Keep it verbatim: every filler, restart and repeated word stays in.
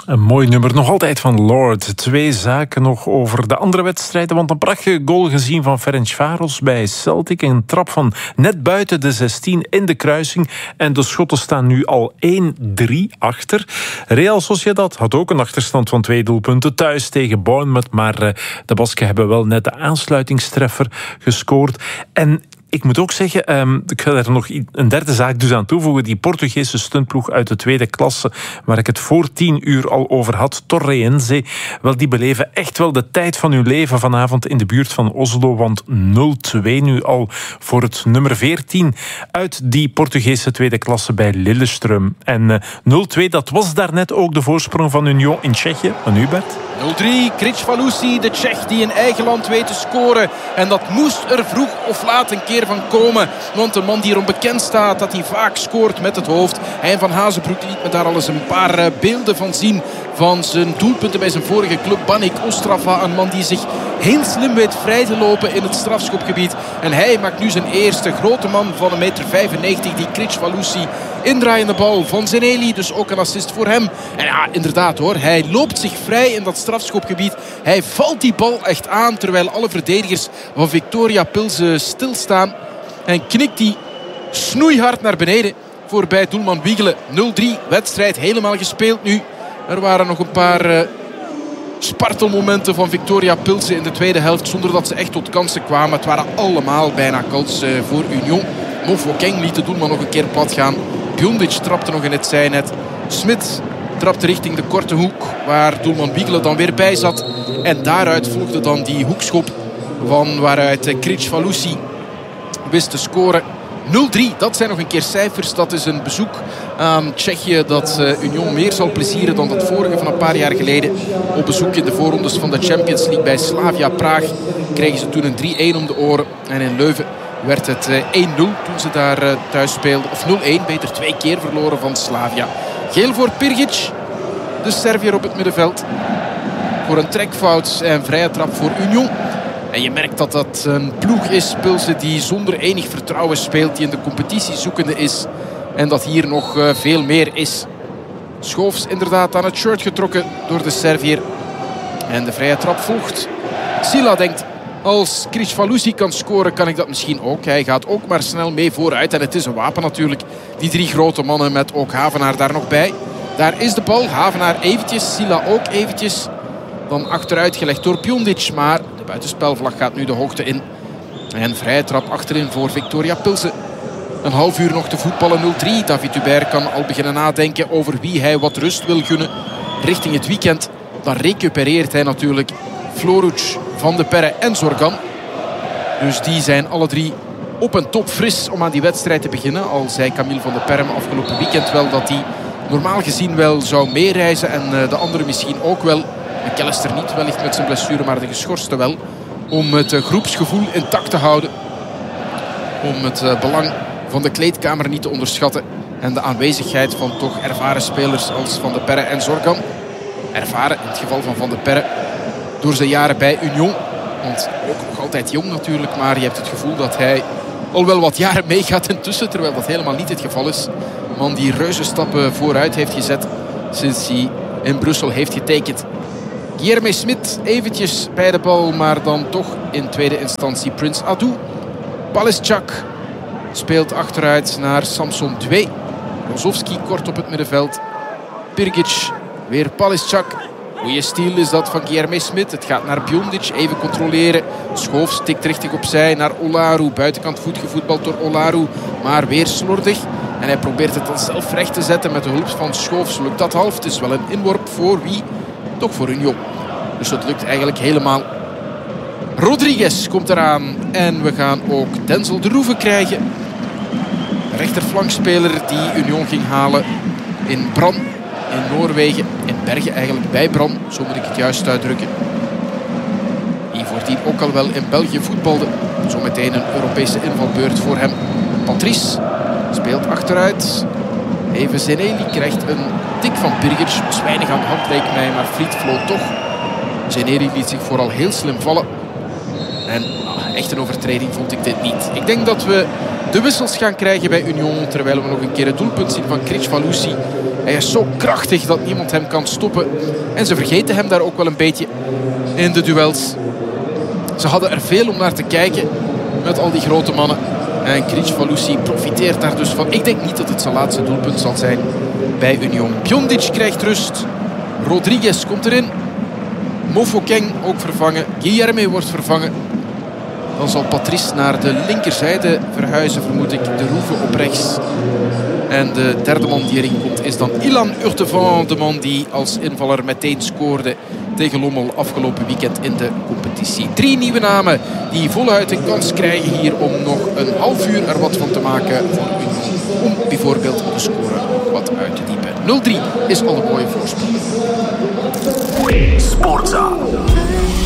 Een mooi nummer, nog altijd van Lord. Twee zaken nog over de andere wedstrijden. Want een prachtige goal gezien van Ferencváros bij Celtic. Een trap van net buiten de zestien in de kruising. En de Schotten staan nu al één drie achter. Real Sociedad had ook een achterstand van twee doelpunten thuis tegen Bournemouth. Maar de Basken hebben wel net de aansluitingstreffer gescoord. En ik moet ook zeggen, um, ik ga er nog een derde zaak dus aan toevoegen. Die Portugese stuntploeg uit de tweede klasse, waar ik het voor tien uur al over had, Torreense. Wel, die beleven echt wel de tijd van hun leven vanavond in de buurt van Oslo. Want nul twee nu al voor het nummer veertien uit die Portugese tweede klasse bij Lillestrøm. En uh, nul twee, dat was daarnet ook de voorsprong van Union in Tsjechië. En nu, Bert? nul drie, Kricfalusi, de Tsjech die in eigen land weet te scoren. En dat moest er vroeg of laat een keer van komen. Want een man die erom bekend staat dat hij vaak scoort met het hoofd. Hein van Hazenbroek liet me daar al eens een paar beelden van zien. Van zijn doelpunten bij zijn vorige club Banik Ostrava. Een man die zich heel slim weet vrij te lopen in het strafschopgebied. En hij maakt nu zijn eerste. Grote man van een meter vijfennegentig, die Kricfalusi. Indraaiende bal van Zeneli, dus ook een assist voor hem. En ja, inderdaad hoor, hij loopt zich vrij in dat strafschopgebied. Hij valt die bal echt aan, terwijl alle verdedigers van Victoria Pilsen stilstaan. En knikt die snoeihard naar beneden voorbij doelman Wiegelen. nul drie, wedstrijd helemaal gespeeld nu. Er waren nog een paar uh, spartelmomenten van Victoria Pilsen in de tweede helft, zonder dat ze echt tot kansen kwamen. Het waren allemaal bijna kansen uh, voor Union. Mofokeng liet de doelman nog een keer plat gaan. Bjondic trapte nog in het zijnet. Smit trapte richting de korte hoek, waar doelman Wiegelen dan weer bij zat. En daaruit volgde dan die hoekschop van waaruit Kricfalusi wist te scoren. nul drie, dat zijn nog een keer cijfers. Dat is een bezoek aan Tsjechië dat Union meer zal plezieren dan dat vorige van een paar jaar geleden. Op bezoek in de voorrondes van de Champions League bij Slavia Praag kregen ze toen een drie-een om de oren. En in Leuven werd het één nul toen ze daar thuis speelden. Of nul één, beter twee keer verloren van Slavia. Geel voor Pirgic, de Serviër op het middenveld. Voor een trekfout en vrije trap voor Union. En je merkt dat dat een ploeg is, Pilsen, die zonder enig vertrouwen speelt. Die in de competitie zoekende is. En dat hier nog veel meer is. Schoofs inderdaad aan het shirt getrokken door de Serviër. En de vrije trap volgt. Silla denkt, als Kricfalusi kan scoren, kan ik dat misschien ook. Hij gaat ook maar snel mee vooruit. En het is een wapen natuurlijk. Die drie grote mannen met ook Havenaar daar nog bij. Daar is de bal. Havenaar eventjes. Silla ook eventjes. Dan achteruit gelegd door Bjondic. Maar de buitenspelvlag gaat nu de hoogte in. En vrije trap achterin voor Victoria Pilsen. Een half uur nog te voetballen. nul drie. David Hubert kan al beginnen nadenken over wie hij wat rust wil gunnen richting het weekend. Dan recupereert hij natuurlijk Floruc, Van de Perre en Zorgan. Dus die zijn alle drie op een top fris om aan die wedstrijd te beginnen. Al zei Camille Van de Perre afgelopen weekend wel dat hij normaal gezien wel zou meereizen. En de anderen misschien ook wel. McAllister niet, wellicht met zijn blessure, maar de geschorste wel. Om het groepsgevoel intact te houden. Om het belang van de kleedkamer niet te onderschatten. En de aanwezigheid van toch ervaren spelers als Van de Perre en Zorgan. Ervaren in het geval van Van de Perre door zijn jaren bij Union. Want ook nog altijd jong natuurlijk, maar je hebt het gevoel dat hij al wel wat jaren meegaat intussen. Terwijl dat helemaal niet het geval is. Een man die reuze stappen vooruit heeft gezet sinds hij in Brussel heeft getekend. Guilherme Smit eventjes bij de bal, maar dan toch in tweede instantie Prince Adu. Palischak speelt achteruit naar Samson twee. Rozovski kort op het middenveld. Pirgic, weer Palischak. Goeie stiel is dat van Guilherme Smit. Het gaat naar Bjondic, even controleren. Schoof stikt richting opzij naar Olaru. Buitenkant voet gevoetbald door Olaru, maar weer slordig. En hij probeert het dan zelf recht te zetten met de hulp van Schoofs. Lukt dat half? Het is wel een inworp voor wie? Toch voor Union. Dus dat lukt eigenlijk helemaal. Rodriguez komt eraan. En we gaan ook Denzel de Roeven krijgen. Rechterflankspeler die Union ging halen in Brann. In Noorwegen. In Bergen eigenlijk, bij Brann. Zo moet ik het juist uitdrukken. Die voordien ook al wel in België voetbalde. Zometeen een Europese invalbeurt voor hem. Patrice speelt achteruit. Even Zeneli krijgt een tik van Pirgic. Was weinig aan de hand lijkt mij, maar Fried floot toch. Zeneli liet zich vooral heel slim vallen. En ah, echt een overtreding vond ik dit niet. Ik denk dat we de wissels gaan krijgen bij Union. Terwijl we nog een keer het doelpunt zien van Kricfalusi. Hij is zo krachtig dat niemand hem kan stoppen. En ze vergeten hem daar ook wel een beetje in de duels. Ze hadden er veel om naar te kijken met al die grote mannen. En Kricfalusi profiteert daar dus van. Ik denk niet dat het zijn laatste doelpunt zal zijn bij Union. Biondic krijgt rust. Rodriguez komt erin. Mofokeng ook vervangen. Guilherme wordt vervangen. Dan zal Patrice naar de linkerzijde verhuizen, vermoed ik. De Roeve op rechts. En de derde man die erin komt is dan Ilan Urtevan. De man die als invaller meteen scoorde tegen Lommel afgelopen weekend in de competitie. Drie nieuwe namen die voluit een kans krijgen hier om nog een half uur er wat van te maken voor Union. Om bijvoorbeeld de score ook wat uit te diepen. nul drie is al een mooie voorsprong. Sportza.